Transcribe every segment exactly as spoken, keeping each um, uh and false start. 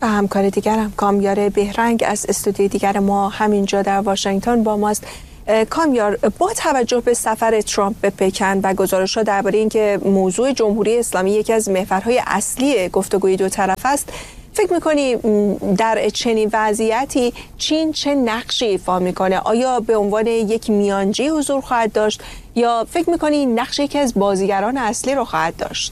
به همکار دیگرم کامیار بهرنگ از استودیوی دیگر ما همینجا در واشنگتن با ماست. کامیار، با توجه به سفر ترامپ به پکن و گزارش‌ها درباره اینکه موضوع جمهوری اسلامی یکی از محورهای اصلی گفتگوی دو طرف است، فکر می‌کنی در چنین وضعیتی چین چه نقشی ایفا می‌کنه؟ آیا به عنوان یک میانجی حضور خواهد داشت یا فکر می‌کنی نقش یکی از بازیگران اصلی رو خواهد داشت؟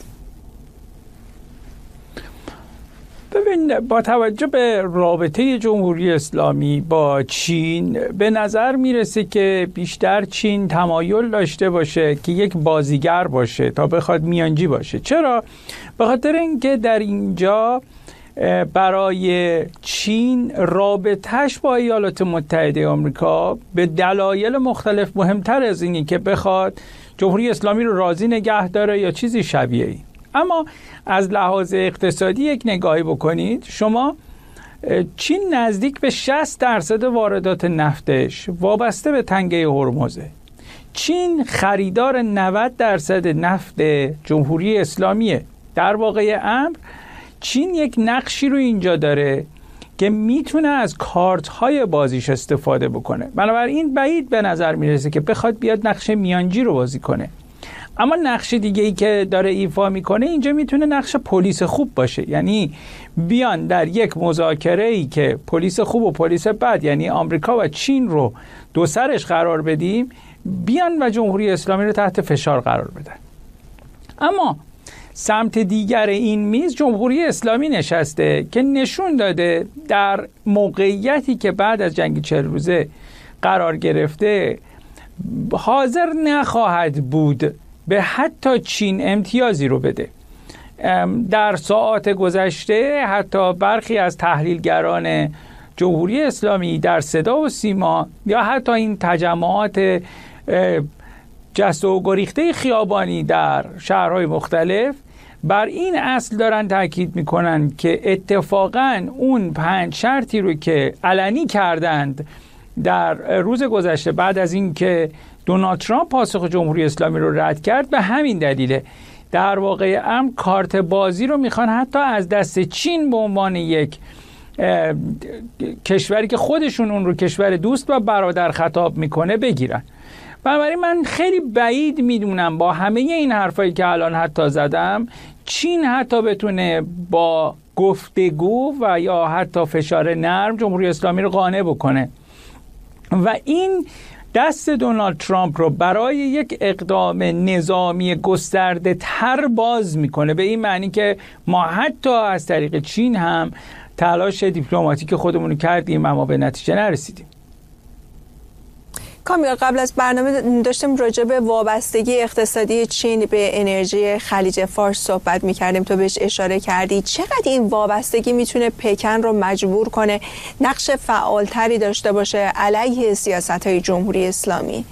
ببین، با توجه به رابطه جمهوری اسلامی با چین به نظر میرسه که بیشتر چین تمایل داشته باشه که یک بازیگر باشه تا بخواد میانجی باشه. چرا؟ به خاطر اینکه در اینجا برای چین رابطهش با ایالات متحده آمریکا به دلایل مختلف مهمتر از اینی که بخواد جمهوری اسلامی رو راضی نگه داره یا چیزی شبیه این. اما از لحاظ اقتصادی یک نگاهی بکنید، شما چین نزدیک به شصت درصد واردات نفتش وابسته به تنگه هرمزه. چین خریدار نود درصد نفت جمهوری اسلامیه. در واقع امر چین یک نقشی رو اینجا داره که میتونه از کارت‌های بازیش استفاده بکنه. بنابراین بعید به نظر میرسه که بخواد بیاد نقش میانجی رو بازی کنه. اما نقش دیگه ای که داره ایفا میکنه اینجا میتونه نقش پلیس خوب باشه، یعنی بیان در یک مذاکره ای که پلیس خوب و پلیس بد، یعنی آمریکا و چین رو دو سرش قرار بدیم، بیان و جمهوری اسلامی رو تحت فشار قرار بدن. اما سمت دیگر این میز جمهوری اسلامی نشسته که نشون داده در موقعیتی که بعد از جنگ چهل روزه قرار گرفته حاضر نخواهد بود به حتی چین امتیازی رو بده. در ساعات گذشته حتی برخی از تحلیلگران جمهوری اسلامی در صدا و سیما یا حتی این تجمعات جست و گریخته خیابانی در شهرهای مختلف بر این اصل دارن تاکید میکنن که اتفاقاً اون پنج شرطی رو که علنی کردند در روز گذشته بعد از اینکه دونالد ترامپ پاسخ جمهوری اسلامی رو رد کرد، به همین دلیله. در واقع هم کارت بازی رو میخوان حتی از دست چین به عنوان یک کشوری که خودشون اون رو کشور دوست و برادر خطاب میکنه بگیرن. بنابراین من خیلی بعید میدونم با همه این حرفایی که الان حتی زدم چین حتی بتونه با گفتگو و یا حتی فشار نرم جمهوری اسلامی رو قانع بکنه و این دست دونالد ترامپ رو برای یک اقدام نظامی گسترده تر باز میکنه، به این معنی که ما حتی از طریق چین هم تلاش دیپلماتیک خودمون رو کردیم اما به نتیجه نرسیدیم. کامیار، قبل از برنامه داشتیم راجع به وابستگی اقتصادی چین به انرژی خلیج فارس صحبت می‌کردیم، تو بهش اشاره کردی. چقدر این وابستگی میتونه پکن رو مجبور کنه نقش فعالتری داشته باشه علیه سیاست‌های جمهوری اسلامی؟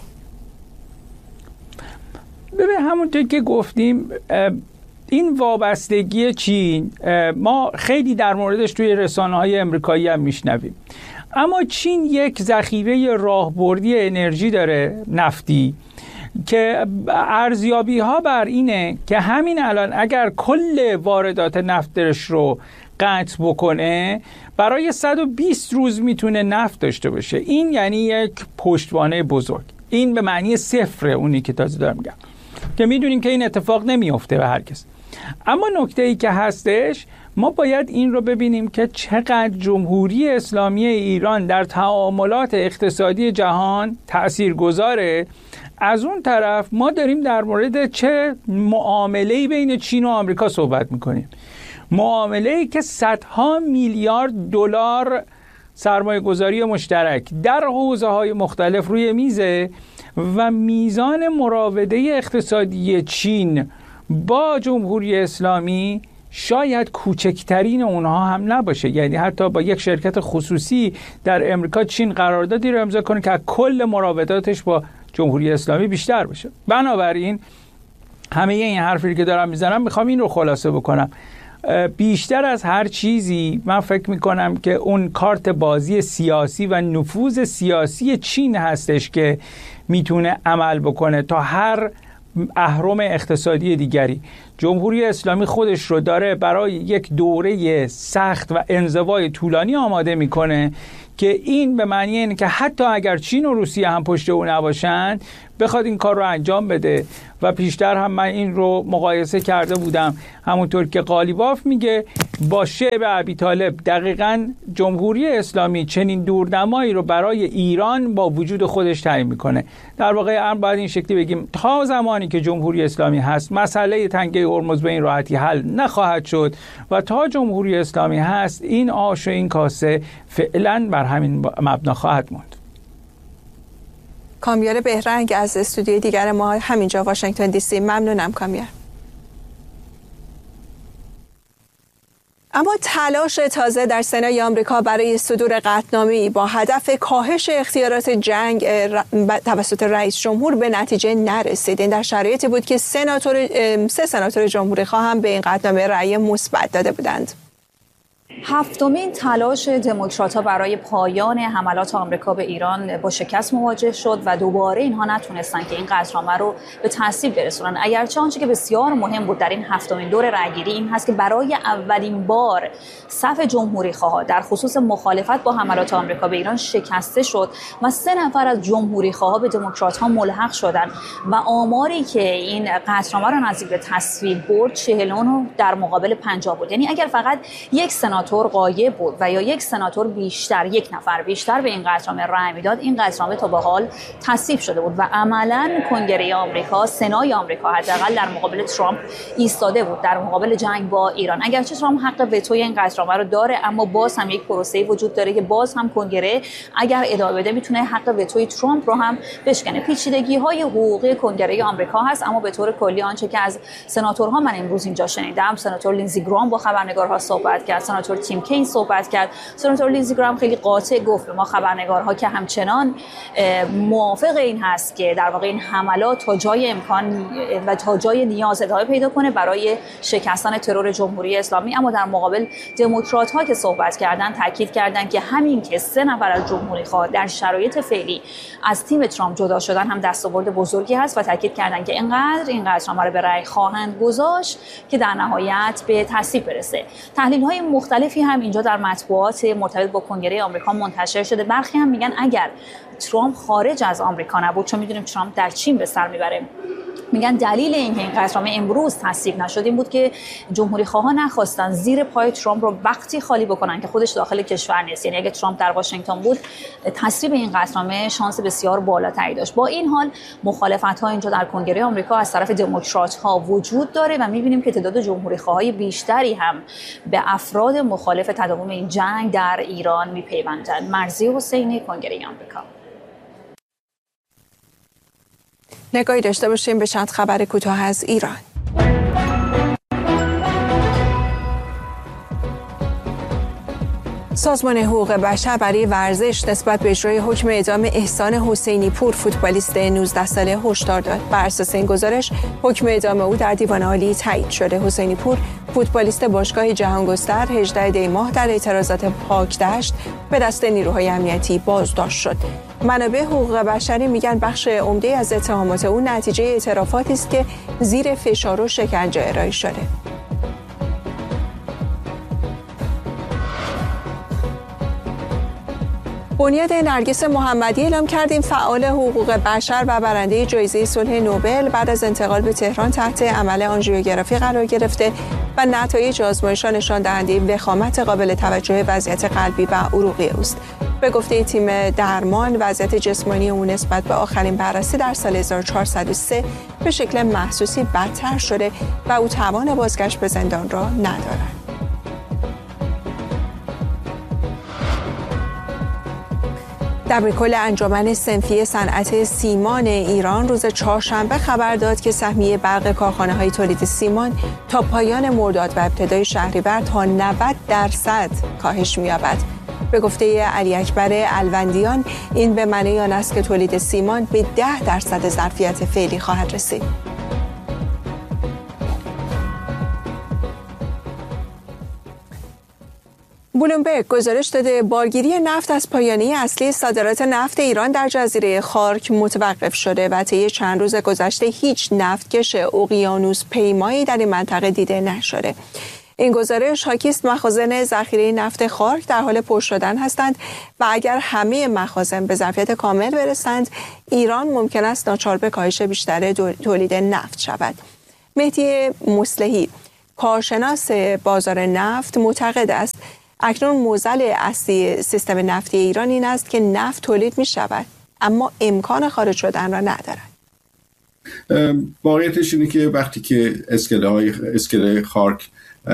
ببین، همونطور که گفتیم این وابستگی چین ما خیلی در موردش توی رسانه‌های امریکایی هم میشنویم، اما چین یک ذخیره راهبردی انرژی داره، نفتی، که ارزیابی ها بر اینه که همین الان اگر کل واردات نفتش رو قطع بکنه برای صد و بیست روز میتونه نفت داشته باشه. این یعنی یک پشتوانه بزرگ. این به معنی صفر اونی که تازه دارم میگم که میدونیم که این اتفاق نمیفته به هر کس. اما نکته ای که هستش، ما باید این رو ببینیم که چقدر جمهوری اسلامی ایران در تعاملات اقتصادی جهان تأثیر گذاره. از اون طرف ما داریم در مورد چه معامله‌ای بین چین و آمریکا صحبت میکنیم، معامله‌ای که صدها میلیارد دلار سرمایه گذاری مشترک در حوزه‌های مختلف روی میزه و میزان مراوده اقتصادی چین با جمهوری اسلامی شاید کوچکترین اونها هم نباشه. یعنی حتی با یک شرکت خصوصی در امریکا چین قراردادی رو امضا کنه که کل مراوداتش با جمهوری اسلامی بیشتر باشه. بنابراین همه این حرفی که دارم میزنم میخوام این رو خلاصه بکنم. بیشتر از هر چیزی من فکر میکنم که اون کارت بازی سیاسی و نفوذ سیاسی چین هستش که میتونه عمل بکنه تا هر اهرم اقتصادی دیگری. جمهوری اسلامی خودش رو داره برای یک دوره سخت و انزوای طولانی آماده میکنه که این به معنی اینه که حتی اگر چین و روسیه هم پشت او نباشند بخواد این کار رو انجام بده. و پیشتر هم من این رو مقایسه کرده بودم، همونطور که قالیباف میگه با شعب ابی طالب دقیقاً جمهوری اسلامی چنین دورنمایی رو برای ایران با وجود خودش تعیین میکنه. در واقع امر باید این شکلی بگیم تا زمانی که جمهوری اسلامی هست مسئله تنگه هرمز به این راحتی حل نخواهد شد و تا جمهوری اسلامی هست این آش و این کاسه فعلا بر همین مبنا خواهد ماند. کامیار بهرنگ از استودیوی دیگر ما همینجا واشنگتن دی سی، ممنونم کامیار. اما تلاش تازه در سنای آمریکا برای صدور قطعنامه‌ای با هدف کاهش اختیارات جنگ توسط رئیس جمهور به نتیجه نرسید. این در شرایطی بود که سناتور سه سناتور جمهوری خواه هم به این قطعنامه رأی مثبت داده بودند. هفتمین تلاش دموکرات‌ها برای پایان حملات آمریکا به ایران با شکست مواجه شد و دوباره اینها نتونستن که این قطعنامه رو به تصویب برسونن. اگرچه آنچه که بسیار مهم بود در این هفتمین دور رأیگیری این هست که برای اولین بار صف جمهوری‌خواها در خصوص مخالفت با حملات آمریکا به ایران شکسته شد و سه نفر از جمهوری‌خواها به دموکرات‌ها ملحق شدند و آماری که این قطعنامه رو نزدیک به تصویب برد چهل و نه در مقابل پنجاه بود. یعنی اگر فقط یک سناتور غایب بود و یا یک سناتور بیشتر، یک نفر بیشتر به این قطعنامه رأی میداد، این قطعنامه تا به حال تصویب شده بود و عملاً کنگره آمریکا، سنای آمریکا حداقل در مقابل ترامپ ایستاده بود در مقابل جنگ با ایران. اگرچه ترامپ حق وتوی این قطعنامه رو داره، اما باز هم یک پروسه وجود داره که باز هم کنگره اگر ادامه بده میتونه حق وتوی ترامپ رو هم بشکنه. پیچیدگی‌های حقوقی کنگره آمریکا هست، اما به طور کلی آنچه که از سناتورها من امروز اینجا شنیدم، سناتور لینزی گرام با خبرنگارها صحبت کرد، سناتور تیم کین صحبت کرد. سناتور لینزی گرام خیلی قاطع گفت به ما خبرنگارها که همچنان موافق این هست که در واقع این حملات تا جای امکان و تا جای نیاز ادامه پیدا کنه برای شکستن ترور جمهوری اسلامی. اما در مقابل دموکرات‌ها که صحبت کردن تاکید کردن که همین که سه نفر از جمهوری‌خواه در شرایط فعلی از تیم ترامپ جدا شدن هم دستاورد بزرگی هست و تاکید کردن که اینقدر این قطعنامه رو به رأی خواهند گذاشت که در نهایت به تصویب برسه. تحلیل‌های مختلفی هم اینجا در مطبوعات مرتبط با کنگره آمریکا منتشر شده. برخی هم میگن اگر ترامپ خارج از آمریکا نبود، چون میدونیم ترامپ در چین به سر میبره، میگن دلیل این که این قطعنامه امروز تصویب نشد این بود که جمهوری خواها نخواستن زیر پای ترامپ رو وقتی خالی بکنن که خودش داخل کشور نیست. یعنی اگه ترامپ در واشنگتن بود تصویب این قطعنامه شانس بسیار بالاتری داشت. با این حال مخالفت‌ها اینجا در کنگره آمریکا از طرف دموکرات‌ها وجود داره و می‌بینیم که تعداد جمهوری خواهای بیشتری هم به افراد مخالف تداوم این جنگ در ایران میپیوندند. مرضی حسینی، کنگره آمریکا. نگاهی داشته باشیم به چند خبر کوتاه از ایران. سازمان حقوق بشر برای ورزش نسبت به اجرای حکم اعدام احسان حسینی پور فوتبالیست نوزده ساله هشدار داد. بر اساس این گزارش حکم اعدام او در دیوان عالی تایید شده. حسینی پور فوتبالیست باشگاه جهانگستر هجدهم دی ماه در اعتراضات پاکدشت به دست نیروهای امنیتی بازداشت شد. منابع حقوق بشری میگن بخش عمده از اتهامات او نتیجه اعترافاتی است که زیر فشار و شکنجه ارائه شده. بنیاد نرگس محمدی اعلام کرد این فعال حقوق بشر و برنده جایزه صلح نوبل بعد از انتقال به تهران تحت عمل آنژیوگرافی قرار گرفته و نتایج آزمایش‌ها نشان دهنده وخامت قابل توجه وضعیت قلبی و عروقی اوست. به گفته تیم درمان وضعیت جسمانی او نسبت به آخرین بررسی در سال هزار و چهارصد و سه به شکل محسوسی بدتر شده و او توان بازگشت به زندان را ندارد. دبیرکل انجمن صنفی صنعت سیمان ایران روز چهارشنبه خبر داد که سهمیه برق کارخانه‌های تولید سیمان تا پایان مرداد و ابتدای شهریور تا نود درصد کاهش می‌یابد. به گفته علی اکبر الوندیان این به معنی آن است که تولید سیمان به ده درصد ظرفیت فعلی خواهد رسید. بلومبرگ گزارش داده بارگیری نفت از پایانه اصلی صادرات نفت ایران در جزیره خارک متوقف شده و طی چند روز گذشته هیچ نفتکش اقیانوس پیمایی در این منطقه دیده نشده. این گزارش حاکی است مخازن ذخیره نفت خارک در حال پر شدن هستند و اگر همه مخازن به ظرفیت کامل برسند، ایران ممکن است ناچار به کاهش بیشتر تولید نفت شود. مهدی مصلحی، کارشناس بازار نفت، معتقد است اکنون معضل اصلی سیستم نفتی ایران این است که نفت تولید می شود اما امکان خارج شدن را ندارد. واقعیتش اینه که وقتی که اسکله های اسکله خارک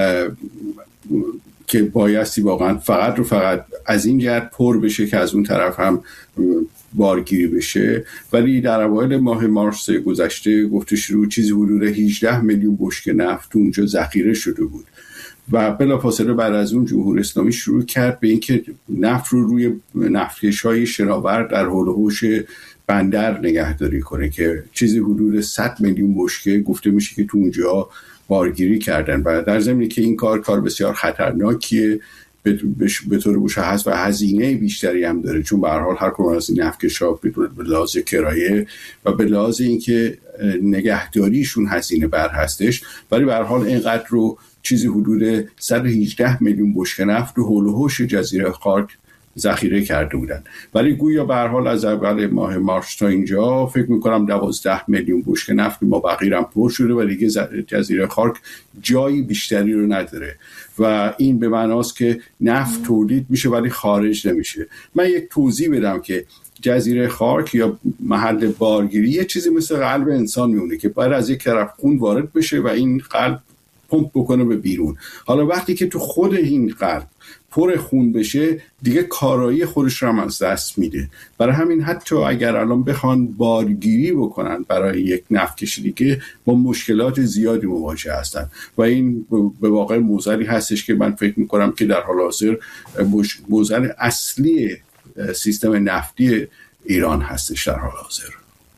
که بایستی واقعا فقط و فقط از این جهت پر بشه که از اون طرف هم بارگیری بشه، ولی در اوایل ماه مارس گذشته گفته شروع چیزی حدود هجده میلیون بشکه نفت اونجا ذخیره شده بود و بلافاصله بعد از اون جمهوری اسلامی شروع کرد به اینکه نفت رو روی نفتکش‌های شناور در حول و حوش بندر نگهداری کنه که چیزی حدود صد میلیون بشکه گفته میشه که تو اونجا بارگیری کردن و در ضمنی که این کار کار بسیار خطرناکیه به طور مشخص و هزینه بیشتری هم داره، چون به هر حال هر کدوم از این نفتکش‌ها به لحاظ کرایه و به لحاظ اینکه نگهداریشون هزینه بر هستش، ولی به هر حال اینقدر رو چیزی حدود صد و هجده میلیون بشکه نفت رو حول و حوش جزیره خارک ذخیره کرده بودن، ولی گویا به هر حال از اول ماه مارس تا اینجا فکر می‌کنم دوازده میلیون بشکه نفت ما بقیرم پر شده و دیگه جزیره خارک جایی بیشتری رو نداره و این به معناست که نفت تولید میشه ولی خارج نمیشه. من یک توضیح بدم که جزیره خارک یا محل بارگیری یه چیزی مثل قلب انسان میمونه که باید از یک طرف خون وارد بشه و این قلب پمپ بکنه به بیرون. حالا وقتی که تو خود این قلب پر خون بشه دیگه کارایی خودش رو هم از دست میده. برای همین حتی اگر الان بخوان بارگیری بکنن برای یک نفتکش دیگه با مشکلات زیادی مواجه هستن و این به واقع معضلی هستش که من فکر میکنم که در حال حاضر معضل اصلی سیستم نفتی ایران هستش در حال حاضر.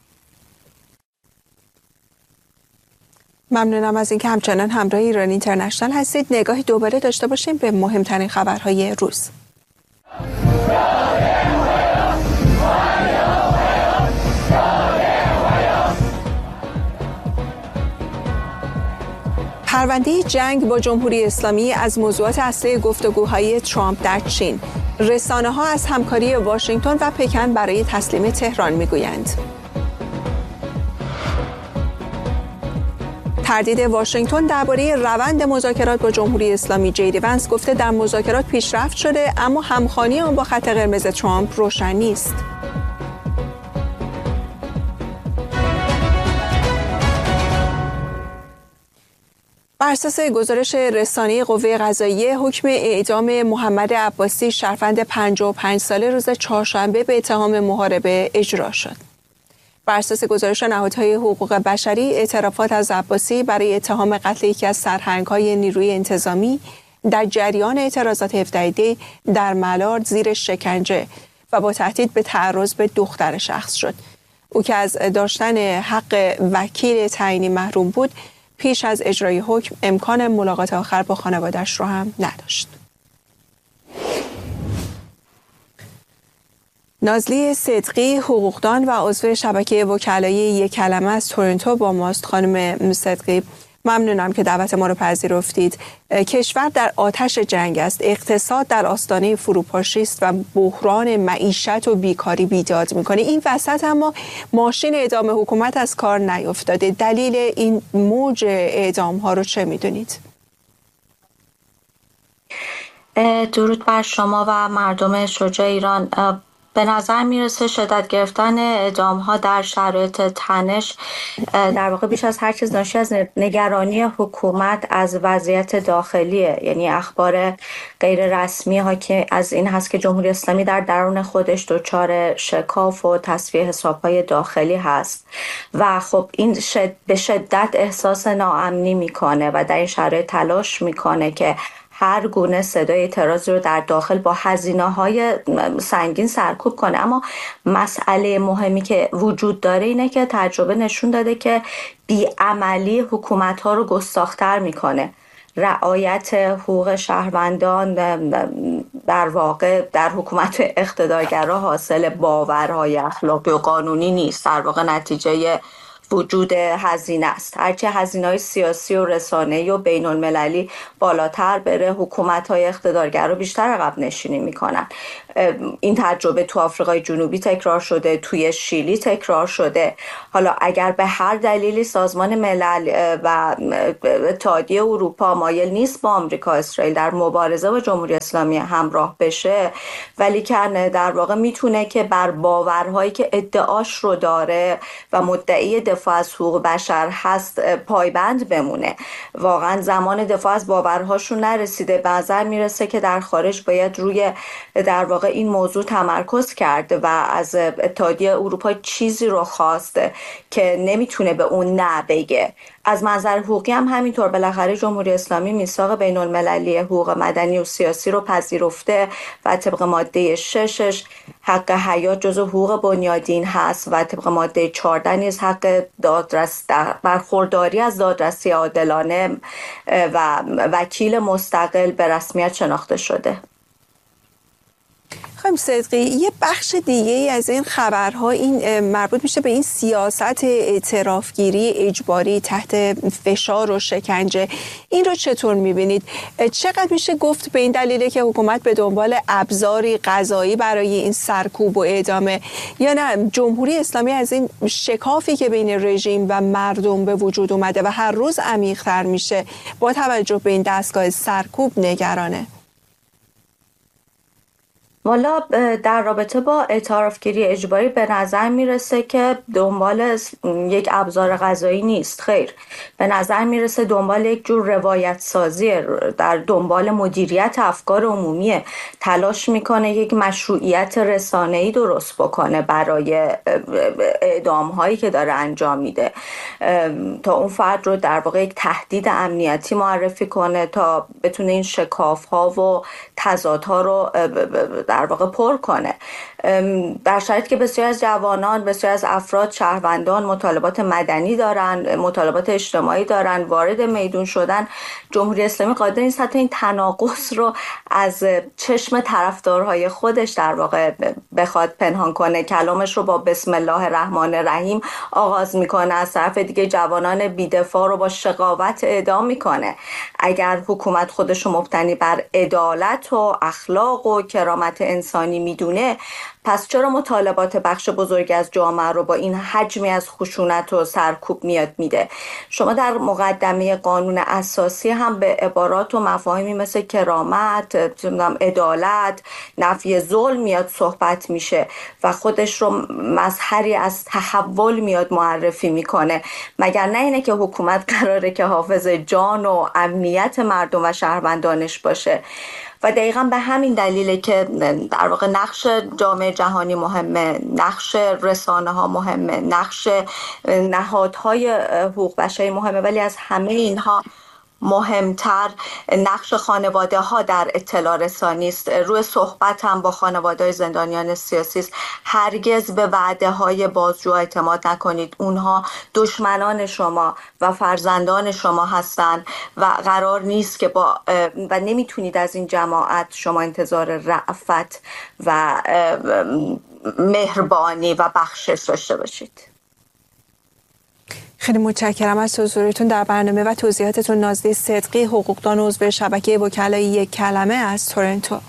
ممنونم از اینکه همچنان همراه ایران اینترنشنال هستید. نگاهی دوباره داشته باشیم به مهمترین خبرهای روز. پرونده جنگ با جمهوری اسلامی از موضوعات اصلی گفتگوهای ترامپ در چین. رسانه‌ها از همکاری واشنگتن و پکن برای تسلیم تهران میگویند. تردید واشنگتن درباره روند مذاکرات با جمهوری اسلامی. جی دی ونس گفته در مذاکرات پیشرفت شده اما همخوانی آن با خط قرمز ترامپ روشن نیست. بر اساس گزارش رسانه قوه قضاییه، حکم اعدام محمد عباسی شهروند پنجاه و پنج ساله روز چهارشنبه به اتهام محاربه اجرا شد. بر اساس گزارش نهادهای حقوق بشری، اعترافات از عباسی برای اتهام قتل یکی از سرهنگ‌های نیروی انتظامی در جریان اعتراضات هفده دی در ملارد زیر شکنجه و با تهدید به تعرض به دختر شخص شد. او که از داشتن حق وکیل تعیینی محروم بود، پیش از اجرای حکم امکان ملاقات آخر با خانواده‌اش را هم نداشت. نازلی صدقی، حقوقدان و عضو شبکه وکلای یک کلمه از تورنتو با ماست. خانم صدقی، ممنونم که دعوت ما رو پذیرفتید. کشور در آتش جنگ است، اقتصاد در آستانه فروپاشی است و بحران معیشت و بیکاری بیداد میکنه. این وسط اما ماشین اعدام حکومت از کار نیفتاده. دلیل این موج اعدام ها رو چه میدونید؟ درود بر شما و مردم شجاع ایران. به نظر میرسه شدت گرفتن اعدام ها در شرایط تنش در واقع بیش از هر چیز ناشی از نگرانی حکومت از وضعیت داخلیه، یعنی اخبار غیر رسمی ها که از این هست که جمهوری اسلامی در درون خودش دچار شکاف و تصفیه حساب های داخلی هست و خب این شد به شدت احساس ناامنی میکنه و در این شرایط تلاش میکنه که هر گونه صدای اعتراضی رو در داخل با هزینه‌های سنگین سرکوب کنه. اما مسئله مهمی که وجود داره اینه که تجربه نشون داده که بیعملی حکومت‌ها رو گستاخ‌تر میکنه. رعایت حقوق شهروندان در واقع در حکومت اقتدارگرا حاصل باورهای اخلاقی و قانونی نیست، در واقع نتیجه وجود هزینه است. هرچه هزینه‌های سیاسی و رسانه‌ای و بین المللی بالاتر بره، حکومت‌های اقتدارگرا بیشتر عقب نشینی میکنن. این تجربه تو آفریقای جنوبی تکرار شده، توی شیلی تکرار شده. حالا اگر به هر دلیلی سازمان ملل و اتحادیه اروپا مایل نیست با آمریکا اسرائیل در مبارزه با جمهوری اسلامی همراه بشه، ولی که در واقع میتونه که بر باورهایی که ادعاش رو داره و مدعی دفاع از حقوق بشر هست پایبند بمونه. واقعا زمان دفاع از باورهاشون نرسیده. به نظر میرسه که در خارج باید روی در واقع این موضوع تمرکز کرد و از اتحادیه اروپا چیزی رو خواست که نمیتونه به اون نه بگه. از منظر حقوقی هم همینطور. بالاخره جمهوری اسلامی میثاق بین المللی حقوق مدنی و سیاسی رو پذیرفته و طبق ماده ششش حق حیات جزو حقوق بنیادین هست و طبق ماده چهارده نیز حق دادرس برخورداری از دادرسی عادلانه و وکیل مستقل به رسمیت شناخته شده. خانم صدقی، یه بخش دیگه ای از این خبرها این مربوط میشه به این سیاست اعترافگیری اجباری تحت فشار و شکنجه. این رو چطور میبینید؟ چقدر میشه گفت به این دلیله که حکومت به دنبال ابزاری قضایی برای این سرکوب و اعدامه، یا نه جمهوری اسلامی از این شکافی که بین رژیم و مردم به وجود اومده و هر روز عمیق‌تر میشه با توجه به این دستگاه سرکوب نگرانه؟ والا در رابطه با اعترافگیری اجباری به نظر میرسه که دنبال یک ابزار قضایی نیست. خیر، به نظر میرسه دنبال یک جور روایت سازی، در دنبال مدیریت افکار عمومی، تلاش میکنه یک مشروعیت رسانه‌ای درست بکنه برای اعدام هایی که داره انجام میده، تا اون فرد رو در واقع یک تهدید امنیتی معرفی کنه تا بتونه این شکاف ها و تضادها رو در واقع پر کنه. در شرایطی که بسیار از جوانان، بسیار از افراد، شهروندان مطالبات مدنی دارن، مطالبات اجتماعی دارن، وارد میدون شدن، جمهوری اسلامی قادر نیست حتی این تناقض رو از چشم طرفدارهای خودش در واقع بخواد پنهان کنه. کلامش رو با بسم الله الرحمن الرحیم آغاز میکنه، از طرف دیگه جوانان بی‌دفاع رو با شقاوت اعدام میکنه. اگر حکومت خودش رو مبتنی بر عدالت و اخلاق و کرامت انسانی میدونه، پس چرا مطالبات بخش بزرگی از جامعه رو با این حجمی از خشونت و سرکوب میاد میده؟ شما در مقدمه قانون اساسی هم به عبارات و مفاهیمی مثل کرامت، عدالت، نفی ظلم میاد صحبت میشه و خودش رو مظهری از تحول میاد معرفی میکنه. مگر نه اینه که حکومت قراره که حافظ جان و امنیت مردم و شهروندانش باشه؟ و دقیقا به همین دلیله که در واقع نقش جامعه جهانی مهمه، نقش رسانه ها مهمه، نقش نهادهای حقوق بشری مهمه، ولی از همه اینها مهمتر نقش خانواده ها در اطلاع رسانی است. روی صحبت هم با خانواده های زندانیان سیاسی است. هرگز به وعده های بازجو اعتماد نکنید. اونها دشمنان شما و فرزندان شما هستند و قرار نیست که با و نمیتونید از این جماعت شما انتظار رأفت و مهربانی و بخشش داشته باشید. خیلی متشکرم از حضورتون در برنامه و توضیحاتتون. نازلی صدقی، حقوقدان عضو شبکه وکلای یک کلمه از تورنتو.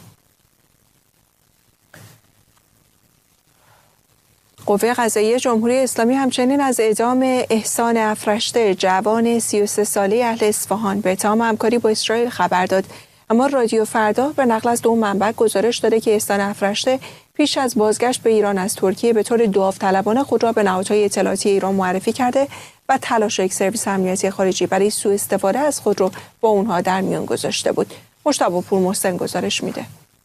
قوه قضاییه جمهوری اسلامی همچنین از اعدام احسان افرشته، جوان سی و سه ساله اهل اصفهان، به اتهام همکاری با اسرائیل خبر داد. اما رادیو فردا به نقل از دو منبع گزارش داده که احسان افرشته پیش از بازگشت به ایران از ترکیه به طور داوطلبانه خود را به نهادهای اطلاعاتی ایران معرفی کرده و تلاش یک سرویس امنیتی خارجی برای سوء استفاده از خود را با اونها در میان گذاشته بود. مجتبی پورمحسن گزارش میده.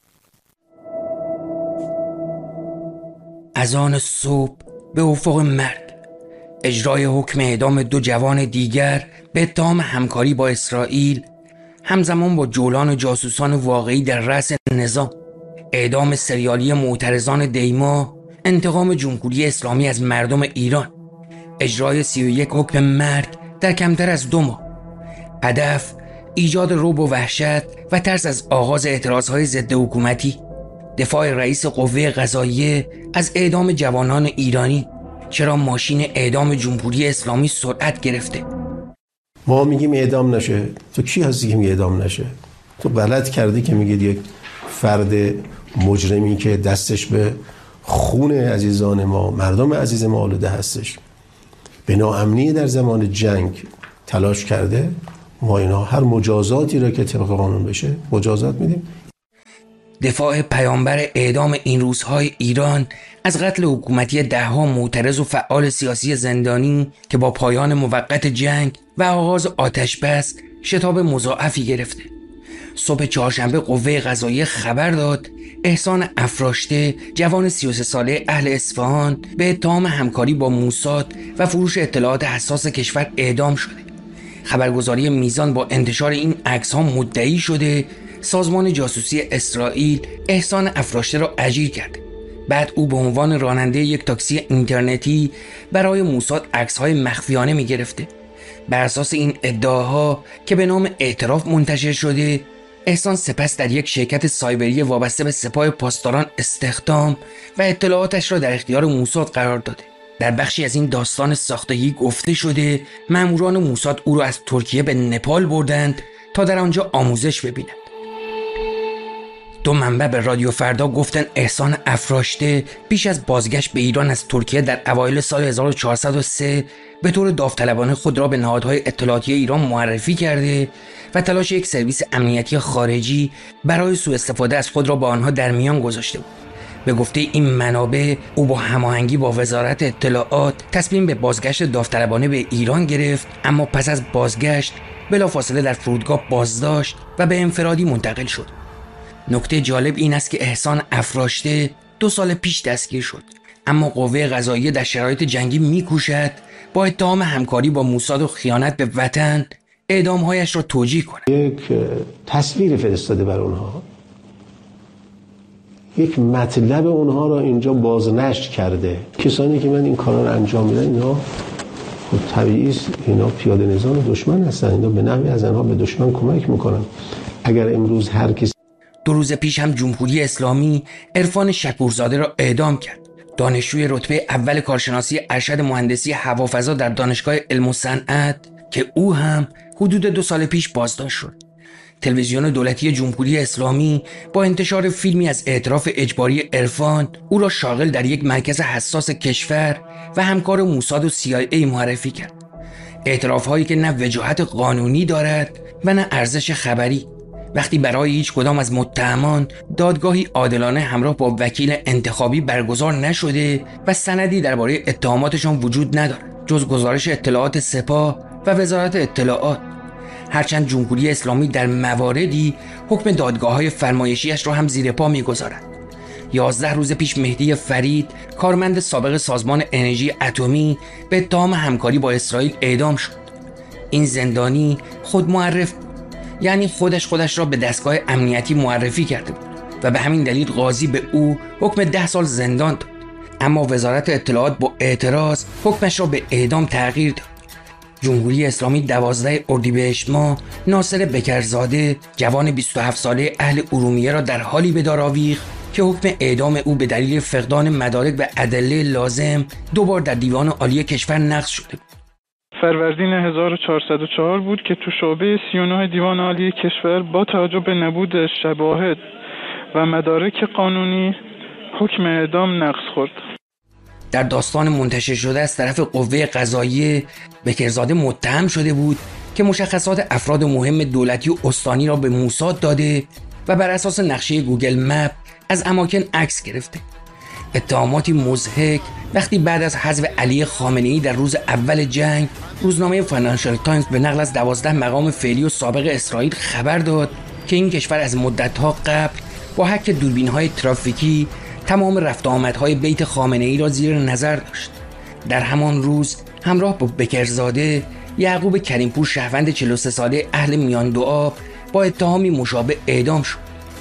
از آن صبح به افق مرگ، اجرای حکم اعدام دو جوان دیگر به اتهام همکاری با اسرائیل، همزمان با جولان و جاسوسان واقعی در رأس نظام، اعدام سریالی معترضان دیما، انتقام جمهوری اسلامی از مردم ایران، اجرای سی و یک حکم مرگ در کمتر از دو ماه. هدف ایجاد رعب و وحشت و ترس از آغاز اعتراضهای ضد حکومتی، دفاع رئیس قوه قضاییه از اعدام جوانان ایرانی. چرا ماشین اعدام جمهوری اسلامی سرعت گرفته؟ ما میگیم اعدام نشه، تو کی هستی که میگه اعدام نشه؟ تو غلط کردی که میگید یک فرد مجرمی که دستش به خون عزیزان ما، مردم عزیز ما آلوده هستش، به ناامنی در زمان جنگ تلاش کرده، ما اینا هر مجازاتی را که طبق قانون بشه مجازات میدیم. دفاع پیامبر اعدام این روزهای ایران از قتل حکومتی ده‌ها معترض و فعال سیاسی زندانی که با پایان موقت جنگ و آغاز آتش بس شتاب مضاعفی گرفته. صبح چهارشنبه قوه قضاییه خبر داد احسان افراشته، جوان سی و سه ساله اهل اصفهان، به اتهام همکاری با موساد و فروش اطلاعات حساس کشور اعدام شده. خبرگزاری میزان با انتشار این عکس‌ها مدعی شده سازمان جاسوسی اسرائیل احسان افراشته را اجیر کرده. بعد او به عنوان راننده یک تاکسی اینترنتی برای موساد عکس‌های مخفیانه می‌گرفته. بر اساس این ادعاها که به نام اعتراف منتشر شده، احسان سپس در یک شرکت سایبری وابسته به سپاه پاسداران استخدام و اطلاعاتش را در اختیار موساد قرار داده. در بخشی از این داستان ساختگی گفته شده ماموران موساد او را از ترکیه به نپال بردند تا در آنجا آموزش ببیند. دو منبع به رادیو فردا گفتن احسان افراشته پیش از بازگشت به ایران از ترکیه در اوایل سال هزار و چهارصد و سه به طور داوطلبانه خود را به نهادهای اطلاعاتی ایران معرفی کرده و تلاش یک سرویس امنیتی خارجی برای سوء استفاده از خود را با آنها در میان گذاشته بود. به گفته این منابع او با هماهنگی با وزارت اطلاعات تصمیم به بازگشت داوطلبانه به ایران گرفت، اما پس از بازگشت بلافاصله در فرودگاه بازداشت و به انفرادی منتقل شد. نکته جالب این است که احسان افراشته دو سال پیش دستگیر شد، اما قوه قضاییه در شرایط جنگی می‌کوشد با اتهام همکاری با موساد و خیانت به وطن اعدام‌هایش را توجیه کند. یک تصویر فرستاده بر اونها، یک مطلب اونها را اینجا بازنشر کرده. کسانی که من این کارا رو انجام میدن اینا خب طبیعی است، اینا پیاده نظام دشمن هستن، اینا به نحوی از آنها به دشمن کمک میکنن. اگر امروز هر کسی دو روز پیش هم جمهوری اسلامی عرفان شکورزاده را اعدام کرد. دانشجوی رتبه اول کارشناسی ارشد مهندسی هوافضا در دانشگاه علم و صنعت که او هم حدود دو سال پیش بازداشت شد. تلویزیون دولتی جمهوری اسلامی با انتشار فیلمی از اعتراف اجباری عرفان او را شاغل در یک مرکز حساس کشور و همکار موساد و سی آی ای معرفی کرد. اعتراف‌هایی که نه وجاهت قانونی دارد و نه ارزش خبری. وقتی برای هیچ کدام از متهمان دادگاهی عادلانه همراه با وکیل انتخابی برگزار نشده و سندی درباره اتهاماتشان وجود ندارد جز گزارش اطلاعات سپاه و وزارت اطلاعات، هرچند جمهوری اسلامی در مواردی حکم دادگاه‌های فرمایشیش را هم زیر پا می‌گذارد. یازده روز پیش مهدی فرید، کارمند سابق سازمان انرژی اتمی، به اتهام همکاری با اسرائیل اعدام شد. این زندانی خود معرف بود، یعنی خودش خودش را به دستگاه امنیتی معرفی کرده بود و به همین دلیل قاضی به او حکم ده سال زندان داد، اما وزارت اطلاعات با اعتراض حکمش را به اعدام تغییر داد. جمهوری اسلامی دوازده اردیبهشت ماه ناصر بکرزاده، جوان بیست و هفت ساله اهل ارومیه را در حالی به دار آویخت که حکم اعدام او به دلیل فقدان مدارک و ادله لازم دوبار در دیوان عالی کشور نقض شده بود. فروردین هزار و چهارصد و چهار بود که تو شعبه سی و نه دیوان عالی کشور با توجه به نبود شواهد و مدارک قانونی حکم اعدام نقض خورد. در داستان منتشر شده از طرف قوه قضاییه، بکرزاده متهم شده بود که مشخصات افراد مهم دولتی و استانی را به موساد داده و بر اساس نقشه گوگل مپ از اماکن عکس گرفته. اتهاماتی مضحک وقتی بعد از حذف علی خامنه‌ای در روز اول جنگ، روزنامه فاینانشال تایمز به نقل از دوازده مقام فعلی و سابق اسرائیل خبر داد که این کشور از مدت‌ها قبل با حک دوربین‌های ترافیکی تمام رفت آمدهای بیت خامنه‌ای را زیر نظر داشت. در همان روز همراه با بکرزاده، یعقوب کریمپور شهروند چهل و سه ساله اهل میان دو آب با اتهامی مشابه اعدام شد.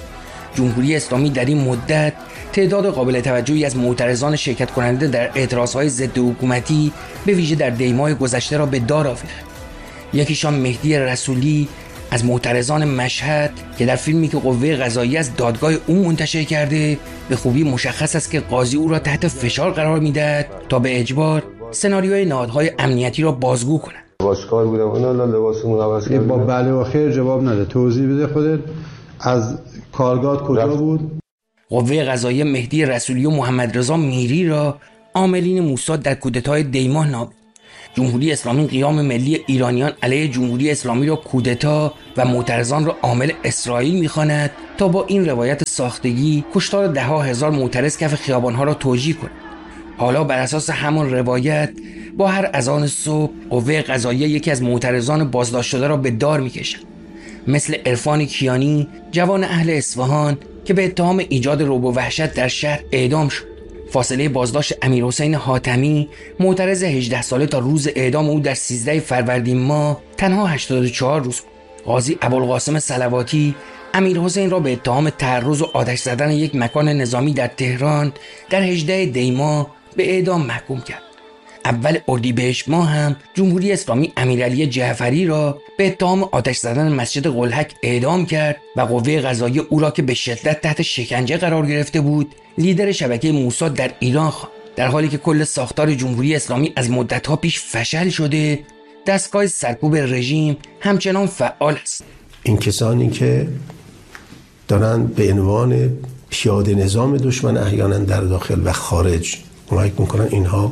جمهوری اسلامی در این مدت تعداد قابل توجهی از معترضان شرکت کننده در اعتراضهای ضد حکومتی به ویژه در دیماه گذشته را به دار آورد. یکیشان مهدی رسولی از معترضان مشهد که در فیلمی که قوه قضاییه از دادگاه او منتشر کرده به خوبی مشخص است که قاضی او را تحت فشار قرار میدهد تا به اجبار سناریوی نهادهای امنیتی را بازگو کند. لباسکار بودم اونا لباسمون عوض کردن. با بله و خیر جواب نده. توضیح بده خودت. از کارگاه کجا بود؟ قوه قضاییه مهدی رسولی و محمد رضا میری را عاملین موساد در کودتای دیماه نامید. جمهوری اسلامی قیام ملی ایرانیان علیه جمهوری اسلامی را کودتا و معترضان را عامل اسرائیل می‌خواند تا با این روایت ساختگی کشتار ده ها هزار معترض کف خیابان‌ها را توجیه کند. حالا بر اساس همان روایت با هر اذان صبح قوه قضاییه یکی از معترضان بازداشت شده را به دار می‌کشد. مثل عرفان کیانی جوان اهل اصفهان که به اتهام ایجاد رعب و وحشت در شهر اعدام شد. فاصله بازداشت امیرحسین حاتمی معترض هجده ساله تا روز اعدام او در سیزده فروردین ماه تنها هشتاد و چهار روز. قاضی ابوالقاسم صلواتی امیرحسین را به اتهام تعرض و آتش زدن یک مکان نظامی در تهران در هجده دی ماه به اعدام محکوم کرد. اول اردیبهشت ماه هم جمهوری اسلامی امیرعلی جعفری را به اتهام آتش زدن مسجد قلهک اعدام کرد و قوه قضاییه او را که به شدت تحت شکنجه قرار گرفته بود لیدر شبکه موساد در ایران خواند. در حالی که کل ساختار جمهوری اسلامی از مدت‌ها پیش فشل شده، دستگاه سرکوب رژیم همچنان فعال است. این کسانی که دارن به عنوان پیاده نظام دشمن احیانا در داخل و خارج کمک میکنن، اینها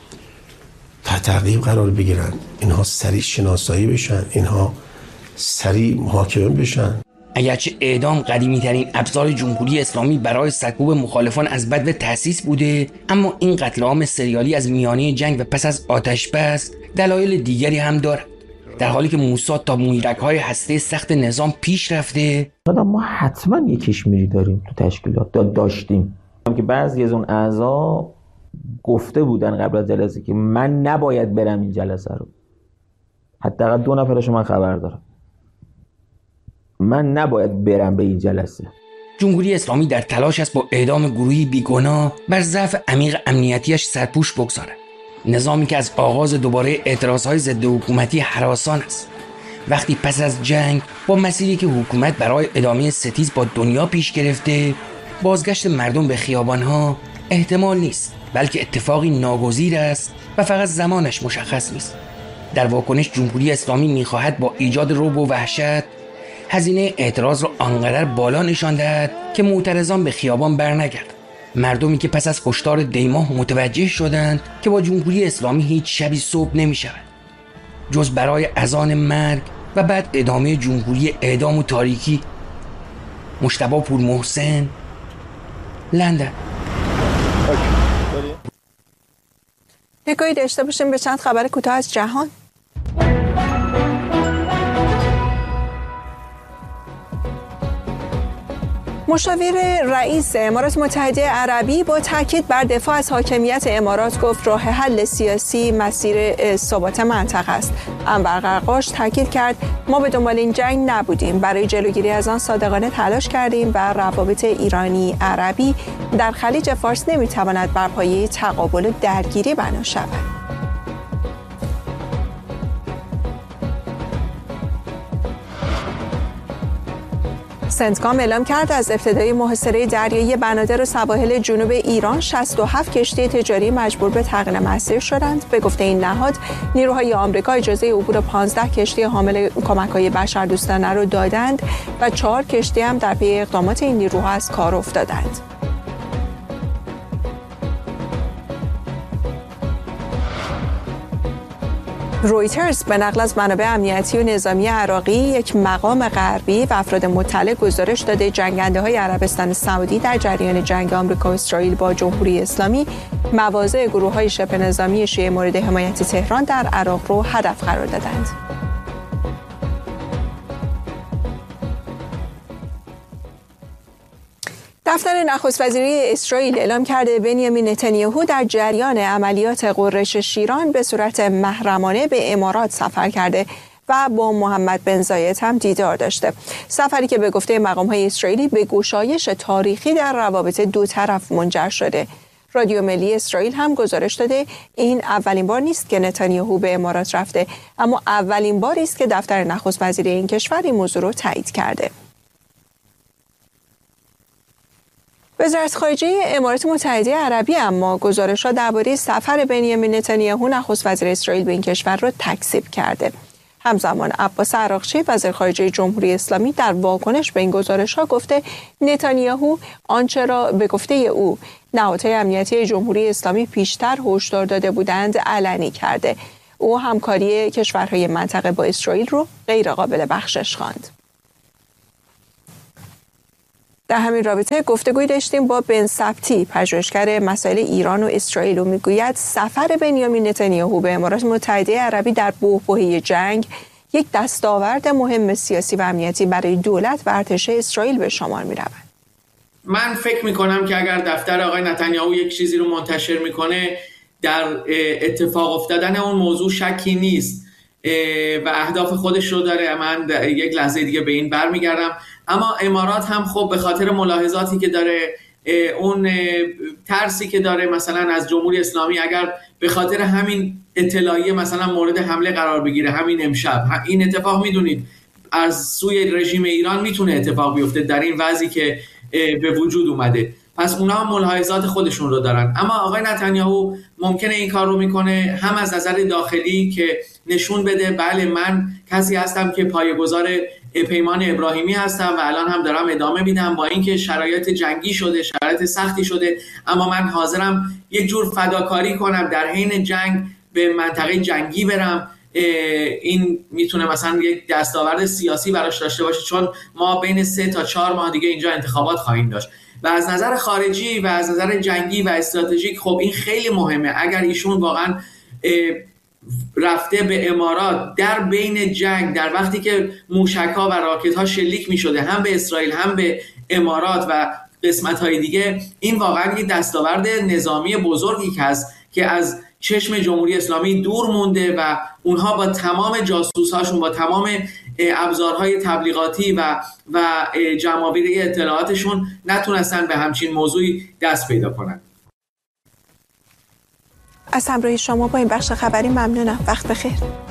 تحت تعقیب قرار بگیرن، اینها سریع شناسایی بشن، اینها سریع محاکمه بشن. اگرچه اعدام قدیمی ترین ابزار جمهوری اسلامی برای سرکوب مخالفان از بدو تأسیس بوده، اما این قتل عام سریالی از میانه جنگ و پس از آتش بس دلایل دیگری هم دارد. در حالی که موساد تا مویرگ‌های هسته سخت نظام پیش رفته، ما حتما یک کشمیری داریم تو تشکیلات داشتیم که بعضی از اون اعضا گفته بودن قبل از جلسه که من نباید برم این جلسه رو. حداقل دو نفرش من خبر دارم. من نباید برم به این جلسه. جمهوری اسلامی در تلاش است با اعدام گروهی بیگناه بر ضعف عمیق امنیتیش سرپوش بگذارد. نظامی که از آغاز دوباره اعتراضهای ضد حکومتی هراسان است. وقتی پس از جنگ با مسیری که حکومت برای ادامه ستیز با دنیا پیش گرفته، بازگشت مردم به خیابانها احتمال نیست، بلکه اتفاقی ناگزیر است و فقط زمانش مشخص نیست. در واکنش جمهوری اسلامی می‌خواهد با ایجاد رعب و وحشت هزینه اعتراض را آنقدر بالا نشان دهد که معترضان به خیابان برنگردند. مردمی که پس از کشتار دیماه متوجه شدند که با جمهوری اسلامی هیچ شبی صبح نمی شود جز برای اذان مرگ و بعد ادامه جمهوری اعدام و تاریکی. مجتبی پورمحسن، لندن. نگاهی داشته باشیم به چند خبر کوتاه از جهان. مشاور رئیس امارات متحده عربی با تاکید بر دفاع از حاکمیت امارات گفت راه حل سیاسی مسیر ثبات منطقه است. انور قرقاش تاکید کرد ما به دنبال این جنگ نبودیم، برای جلوگیری از آن صادقانه تلاش کردیم و روابط ایرانی عربی در خلیج فارس نمیتواند بر پایه تقابل و درگیری بنا شود. سنتکام اعلام کرد از ابتدای محاصره دریایی بنادر و سواحل جنوب ایران شصت و هفت کشتی تجاری مجبور به تغییر مسیر شدند. به گفته این نهاد، نیروهای آمریکا اجازه عبور پانزده کشتی حامل کمک‌های بشردوستانه را دادند و چهار کشتی هم در پی اقدامات این نیروها از کار افتادند. رویترز به نقل از منابع امنیتی و نظامی عراقی، یک مقام غربی و افراد مطلع گزارش داده جنگنده‌های عربستان سعودی در جریان جنگ آمریکا و اسرائیل با جمهوری اسلامی مواضع گروه‌های شبه نظامی شیعه مورد حمایت تهران در عراق را هدف قرار دادند. دفتر نخست وزیری اسرائیل اعلام کرده بنیامین نتانیاهو در جریان عملیات غرش شیران به صورت محرمانه به امارات سفر کرده و با محمد بن زاید هم دیدار داشته. سفری که به گفته مقام‌های اسرائیلی به گشایش تاریخی در روابط دو طرف منجر شده. رادیو ملی اسرائیل هم گزارش داده این اولین بار نیست که نتانیاهو به امارات رفته، اما اولین باری است که دفتر نخست وزیر این کشور این موضوع رو تایید کرده. وزارت خارجه امارات متحده عربی اما گزارش‌ها درباره سفر بنیامین نتانیاهو نخست وزیر اسرائیل به این کشور را تکذیب کرده. همزمان عباس عراقچی وزیر خارجه جمهوری اسلامی در واکنش به این گزارش‌ها گفته نتانیاهو آنچه را به گفته او نهادهای امنیتی جمهوری اسلامی پیشتر هشدار داده بودند علنی کرده. او همکاری کشورهای منطقه با اسرائیل رو غیر قابل بخشش خواند. در همین رابطه گفتگوی داشتیم با بن سبتی، پژوهشگر مسائل ایران و اسرائیل، و میگوید سفر بنیامین نتانیاهو به امارات متحده عربی در بحبوحه جنگ یک دستاورد مهم سیاسی و امنیتی برای دولت و ارتش اسرائیل به شمار می‌رود. من فکر می‌کنم که اگر دفتر آقای نتانیاهو یک چیزی رو منتشر می‌کنه در اتفاق افتادن اون موضوع شکی نیست و اهداف خودش رو داره. من یک لحظه دیگه به این برمیگردم. اما امارات هم خب به خاطر ملاحظاتی که داره، اون ترسی که داره مثلا از جمهوری اسلامی، اگر به خاطر همین اطلاعیه مثلا مورد حمله قرار بگیره همین امشب، این اتفاق میدونید از سوی رژیم ایران میتونه اتفاق بیفته در این وضعی که به وجود اومده. پس اونا هم ملاحظات خودشون رو دارن. اما آقای نتانیاهو ممکنه این کار رو میکنه هم از نظر داخلی که نشون بده بله من کسی هستم که پایه‌گذار پیمان ابراهیمی هستم و الان هم دارم ادامه میدم، با اینکه شرایط جنگی شده، شرایط سختی شده، اما من حاضرم یک جور فداکاری کنم در حین جنگ به منطقه جنگی برم. این میتونه مثلا یک دستاورد سیاسی براش داشته باشه، چون ما بین سه تا چهار ماه دیگه اینجا انتخابات خواهیم داشت و از نظر خارجی و از نظر جنگی و استراتژیک خب این خیلی مهمه. اگر ایشون واقعا رفته به امارات در بین جنگ، در وقتی که موشک‌ها و راکت‌ها شلیک می‌شده هم به اسرائیل هم به امارات و قسمت‌های دیگه، این واقعا یک دستاورد نظامی بزرگی که هست که از چشم جمهوری اسلامی دور مونده و اونها با تمام جاسوس‌هاشون، با تمام ابزارهای تبلیغاتی و و جمع‌آوری اطلاعاتشون نتونستن به همچین موضوعی دست پیدا کنن. از همراهی شما با این بخش خبری ممنونم. وقت بخیر.